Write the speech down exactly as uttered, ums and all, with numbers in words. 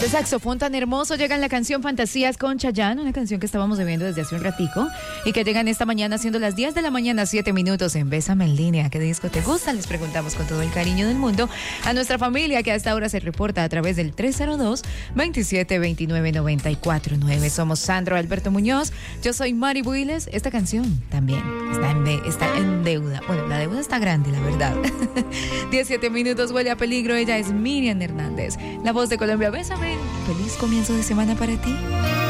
Este saxofón tan hermoso llega en la canción Fantasías con Chayanne, una canción que estábamos bebiendo desde hace un ratico y que llegan esta mañana siendo las diez de la mañana, siete minutos en Bésame en Línea. ¿Qué disco te gusta? Les preguntamos con todo el cariño del mundo a nuestra familia que a esta hora se reporta a través del tres cero dos, veintisiete veintinueve, noventa y cuatro nueve. Somos Sandro Alberto Muñoz, yo soy Mari Builes. Esta canción también está en, de, está en deuda. Bueno, la deuda está grande, la verdad. diecisiete minutos, huele a peligro. Ella es Miriam Hernández, la voz de Colombia. Bésame. Feliz comienzo de semana para ti.